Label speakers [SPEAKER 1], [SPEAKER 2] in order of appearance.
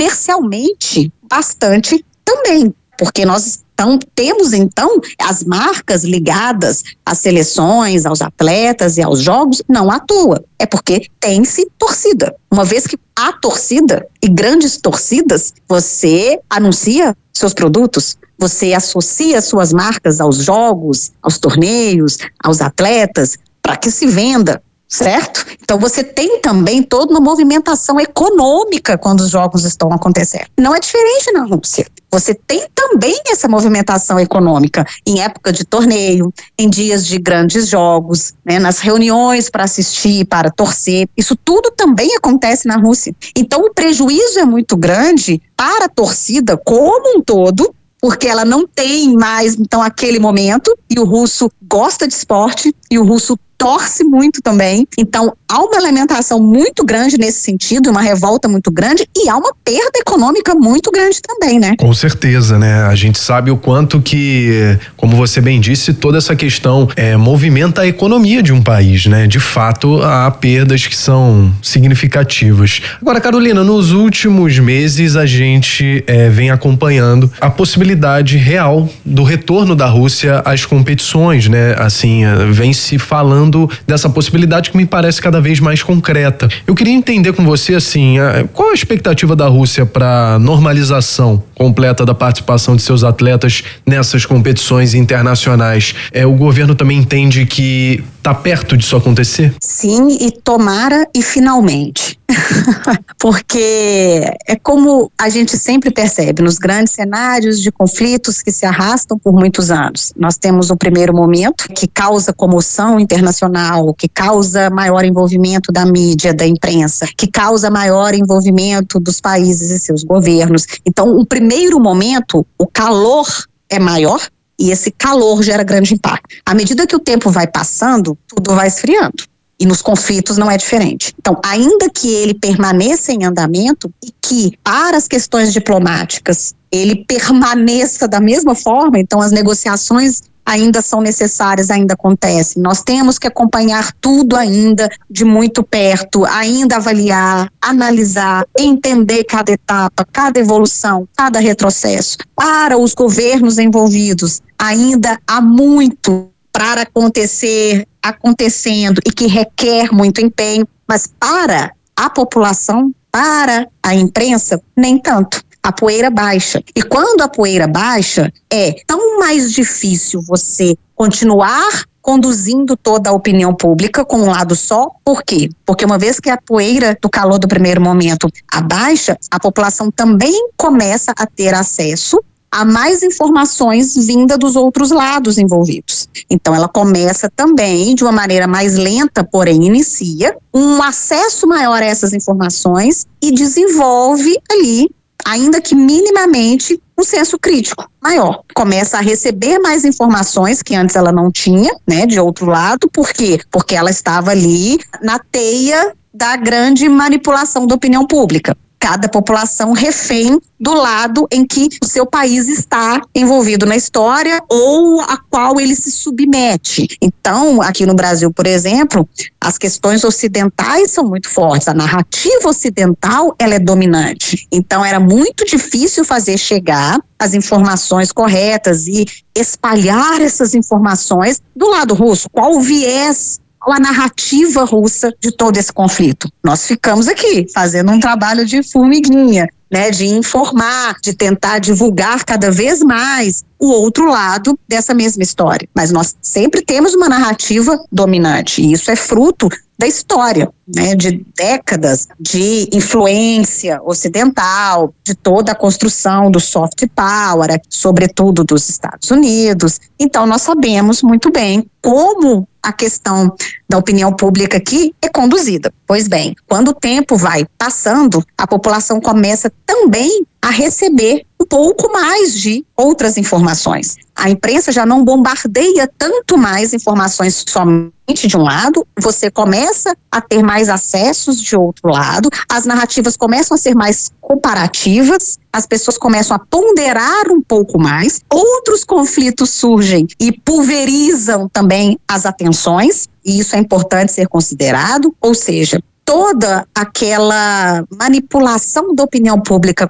[SPEAKER 1] comercialmente bastante também, porque nós temos então as marcas ligadas às seleções, aos atletas e aos jogos, não à toa, é porque tem-se torcida. Uma vez que há torcida e grandes torcidas, você anuncia seus produtos, você associa suas marcas aos jogos, aos torneios, aos atletas, para que se venda, certo? Então você tem também toda uma movimentação econômica quando os jogos estão acontecendo. Não é diferente na Rússia. Você tem também essa movimentação econômica em época de torneio, em dias de grandes jogos, né, nas reuniões para assistir, para torcer. Isso tudo também acontece na Rússia. Então o prejuízo é muito grande para a torcida como um todo, porque ela não tem mais, então, aquele momento, e o russo gosta de esporte, e o russo torce muito também. Então, há uma alimentação muito grande nesse sentido, uma revolta muito grande, e há uma perda econômica muito grande também, né?
[SPEAKER 2] Com certeza, né? A gente sabe o quanto que, como você bem disse, toda essa questão movimenta a economia de um país, né? De fato, há perdas que são significativas. Agora, Carolina, nos últimos meses a gente vem acompanhando a possibilidade real do retorno da Rússia às competições, né? Assim, vem se falando dessa possibilidade que me parece cada vez mais concreta. Eu queria entender com você, assim, qual a expectativa da Rússia para normalização completa da participação de seus atletas nessas competições internacionais? O governo também entende que está perto disso acontecer?
[SPEAKER 1] Sim, e tomara e finalmente. Porque é como a gente sempre percebe nos grandes cenários de conflitos que se arrastam por muitos anos. Nós temos o primeiro momento que causa comoção internacional, que causa maior envolvimento da mídia, da imprensa, que causa maior envolvimento dos países e seus governos. Então, o primeiro momento, o calor é maior, e esse calor gera grande impacto. À medida que o tempo vai passando, tudo vai esfriando. E nos conflitos não é diferente. Então, ainda que ele permaneça em andamento e que, para as questões diplomáticas, ele permaneça da mesma forma, então as negociações ainda são necessárias, ainda acontecem. Nós temos que acompanhar tudo ainda de muito perto, ainda avaliar, analisar, entender cada etapa, cada evolução, cada retrocesso. Para os governos envolvidos, ainda há muito para acontecendo e que requer muito empenho, mas para a população, para a imprensa, nem tanto. A poeira baixa. E quando a poeira baixa, é tão mais difícil você continuar conduzindo toda a opinião pública com um lado só. Por quê? Porque uma vez que a poeira do calor do primeiro momento abaixa, a população também começa a ter acesso a mais informações vinda dos outros lados envolvidos. Então ela começa também, de uma maneira mais lenta, porém inicia, um acesso maior a essas informações e desenvolve ali, ainda que minimamente, um senso crítico maior. Começa a receber mais informações que antes ela não tinha, né, de outro lado. Por quê? Porque ela estava ali na teia da grande manipulação da opinião pública. Cada população refém do lado em que o seu país está envolvido na história ou a qual ele se submete. Então, aqui no Brasil, por exemplo, as questões ocidentais são muito fortes. A narrativa ocidental, ela é dominante. Então, era muito difícil fazer chegar as informações corretas e espalhar essas informações do lado russo. Qual o viés, qual a narrativa russa de todo esse conflito? Nós ficamos aqui fazendo um trabalho de formiguinha, né, de informar, de tentar divulgar cada vez mais o outro lado dessa mesma história. Mas nós sempre temos uma narrativa dominante, e isso é fruto da história, né, de décadas de influência ocidental, de toda a construção do soft power, sobretudo dos Estados Unidos. Então nós sabemos muito bem como a questão da opinião pública aqui é conduzida. Pois bem, quando o tempo vai passando, a população começa também a receber um pouco mais de outras informações. A imprensa já não bombardeia tanto mais informações somente de um lado, você começa a ter mais acessos de outro lado, as narrativas começam a ser mais comparativas, as pessoas começam a ponderar um pouco mais, outros conflitos surgem e pulverizam também as atenções, e isso é importante ser considerado, ou seja, toda aquela manipulação da opinião pública